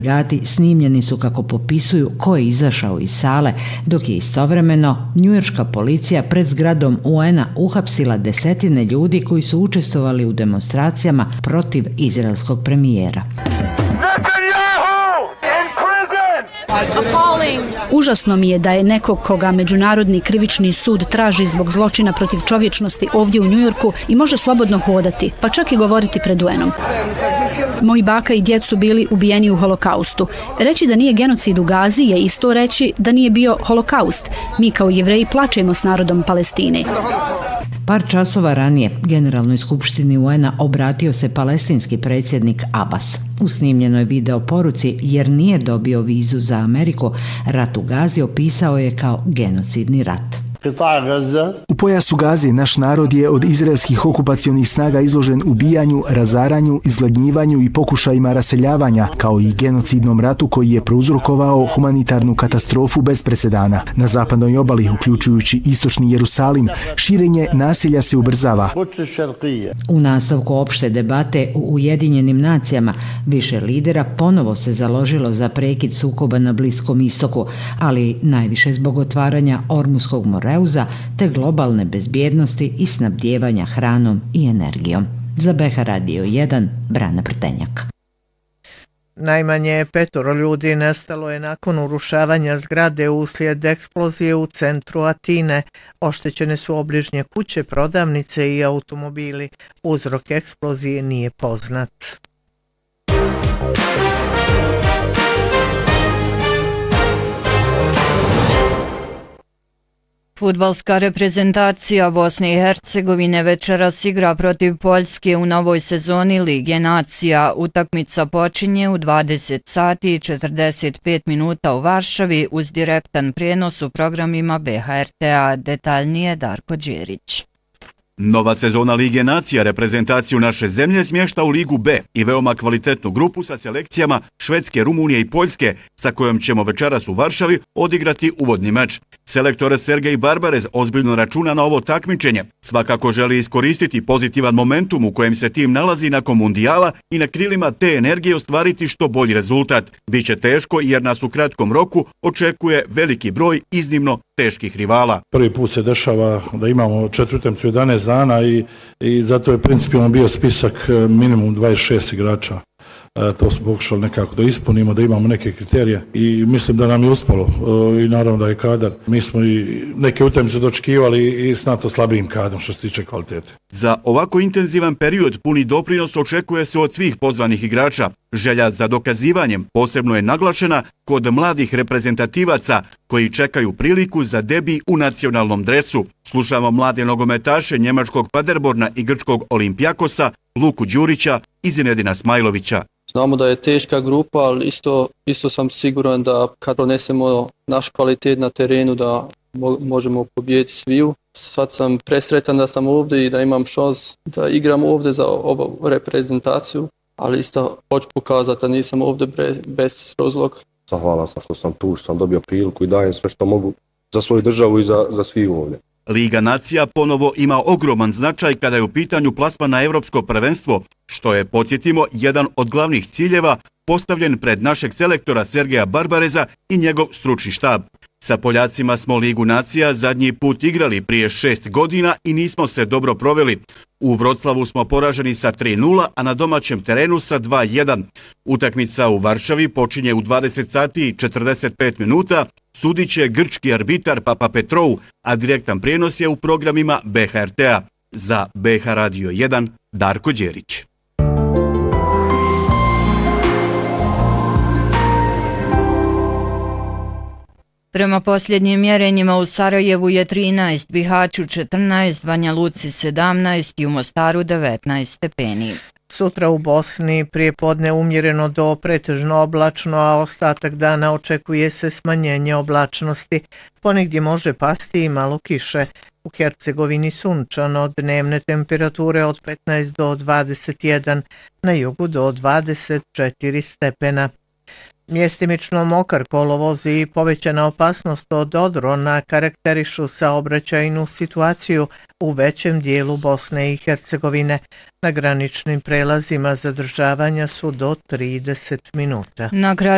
Gati snimljeni su kako popisuju ko je izašao iz sale, dok je istovremeno njujorška policija pred zgradom UN-a uhapsila desetine ljudi koji su učestvovali u demonstracijama protiv izraelskog premijera. Užasno mi je da je nekog koga Međunarodni krivični sud traži zbog zločina protiv čovječnosti ovdje u Njujorku i može slobodno hodati, pa čak i govoriti pred UN-om. Moji baka i djed su bili ubijeni u holokaustu. Reći da nije genocid u Gazi je isto reći da nije bio holokaust. Mi kao Jevreji plačemo s narodom Palestine. Par časova ranije Generalnoj skupštini UN-a obratio se palestinski predsjednik Abbas. U snimljenoj video poruci, jer nije dobio vizu za Ameriku, rat u Gazi opisao je kao genocidni rat. U pojasu Gaze naš narod je od izraelskih okupacionih snaga izložen ubijanju, razaranju, izgladnjivanju i pokušajima raseljavanja, kao i genocidnom ratu koji je prouzrokovao humanitarnu katastrofu bez presedana. Na zapadnoj obali, uključujući istočni Jerusalim, širenje nasilja se ubrzava. U nastavku opšte debate u Ujedinjenim nacijama više lidera ponovo se založilo za prekid sukoba na Bliskom istoku, ali najviše zbog otvaranja Ormuskog moreuza te globalne bezbjednosti i snabdijevanja hranom i energijom. Za BH Radio 1, Brana Prtenjak. Najmanje 5 ljudi nestalo je nakon urušavanja zgrade uslijed eksplozije u centru Atine. Oštećene su obližnje kuće, prodavnice i automobili. Uzrok eksplozije nije poznat. Fudbalska reprezentacija Bosne i Hercegovine večeras igra protiv Poljske u novoj sezoni Lige nacija. Utakmica počinje u 20 sati i 45 minuta u Varšavi uz direktan prijenos u programima BHRT-a. Detaljnije Darko Đerić. Nova sezona Lige nacija reprezentaciju naše zemlje smješta u Ligu B i veoma kvalitetnu grupu sa selekcijama Švedske, Rumunije i Poljske, sa kojom ćemo večeras u Varšavi odigrati uvodni meč. Selektor Sergej Barbarez ozbiljno računa na ovo takmičenje. Svakako želi iskoristiti pozitivan momentum u kojem se tim nalazi nakon mundijala i na krilima te energije ostvariti što bolji rezultat. Biće teško jer nas u kratkom roku očekuje veliki broj iznimno teških rivala. Prvi put se dešava da imamo 4 utakmice u 11 dana i zato je principijalno bio spisak minimum 26 igrača. To smo pokušali nekako da ispunimo, da imamo neke kriterije i mislim da nam je uspalo i naravno da je kadar. Mi smo i neke utakmice dočekivali i s nato slabijim kadrom što se tiče kvalitete. Za ovako intenzivan period puni doprinos očekuje se od svih pozvanih igrača. Želja za dokazivanjem posebno je naglašena kod mladih reprezentativaca koji čekaju priliku za debi u nacionalnom dresu. Slušamo mlade nogometaše njemačkog Paderborna i grčkog Olimpijakosa, Luku Đurića i Zinedina Smajlovića. Znamo da je teška grupa, ali isto sam siguran da kad donesemo naš kvalitet na terenu da možemo pobijediti sviju. Sad sam presretan da sam ovdje i da imam šans da igram ovdje za ovu reprezentaciju, ali isto hoću pokazati da nisam ovdje bez razloga. Zahvalan sam što sam tu, što sam dobio priliku i dajem sve što mogu za svoju državu i za sviju ovdje. Liga nacija ponovo ima ogroman značaj kada je u pitanju plasman na evropsko prvenstvo, što je, podsjetimo, jedan od glavnih ciljeva postavljen pred našeg selektora Sergeja Barbareza i njegov stručni štab. Sa Poljacima smo Ligu nacija zadnji put igrali prije 6 godina i nismo se dobro proveli. U Vroclavu smo poraženi sa 3:0, a na domaćem terenu sa 2:1. Utakmica u Varšavi počinje u 20 sati i 45 minuta. Sudit će grčki arbitar Papa Petrou, a direktan prijenos je u programima BHRT-a. Za BH Radio 1, Darko Đerić. Prema posljednjim mjerenjima u Sarajevu je 13, Bihaću 14, Banja Luci 17 i u Mostaru 19 stepeni. Sutra u Bosni prijepodne umjereno do pretežno oblačno, a ostatak dana očekuje se smanjenje oblačnosti. Ponegdje može pasti i malo kiše. U Hercegovini sunčano, dnevne temperature od 15 do 21, na jugu do 24 stepena. Mjestimično mokar kolovoz i povećana opasnost od odrona karakterišu saobraćajnu situaciju u većem dijelu Bosne i Hercegovine. Na graničnim prelazima zadržavanja su do 30 minuta. Na kraju